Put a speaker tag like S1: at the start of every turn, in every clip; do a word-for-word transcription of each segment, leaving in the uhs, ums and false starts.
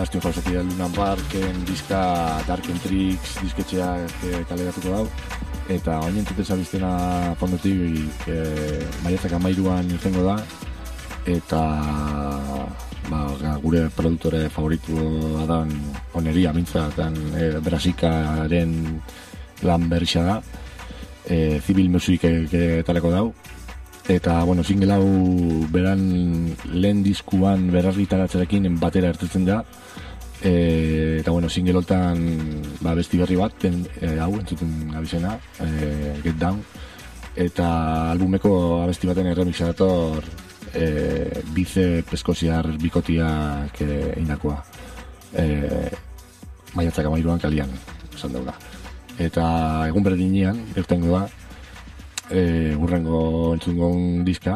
S1: Aztio jauzetia Luna Parken diska Dark and Tricks disketxeak e, kaleratuko dau. Eta oin entzuten zabiztena fondotik e, maiatzak amairuan izango da. Eta ba, gure produktore favoritua da oneria mintza, e, Brasikaren lan berrixa da. E, Civil Music e, taleko dau. Eta, bueno, single hau beran lehen diskuan berargitaratzerekin batera ertetzen da. E, eta, bueno, single holtan ba, besti berri bat, ten, e, hau, entzuten abizena, e, Get Down. Eta albumeko abesti baten erremixa dator e, bize peskoziar bikotiak e, inakoa. E, maiatzak amairuan kalian, esan daura. Eta egun berdinean, irtengo da, E, urrengo entzungon diska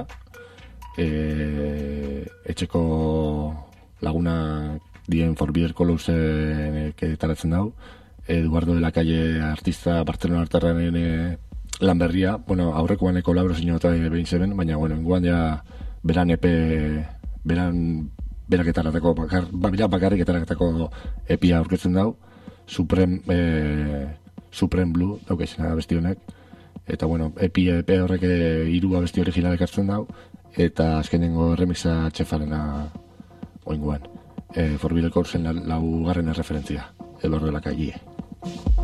S1: e, etxeko laguna dien Forbidden Colors taratzen dau. Eduardo de la Calle artista Barcelona artarraren e, lan berria, bueno, aurrekoan kolaborazio eta behin zeben, baina bueno, inguan ja beran epe beran beraketaratako bakar, bera bakarrik etaratako epia aurketzen dau. Supreme e, Supreme Blue daukesena besti honek. Eta, bueno, epi epe horrek hiru abesti originalek hartzen dau, eta azkenengo remixa txefarena oinguan. E, Forbidden Colorsen laugarren referentzia, Eduardo de la Calle.